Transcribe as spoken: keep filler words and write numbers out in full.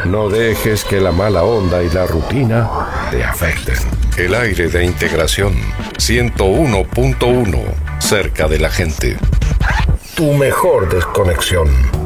No dejes que la mala onda y la rutina te afecten. El aire de integración ciento uno punto uno, cerca de la gente. Tu mejor desconexión.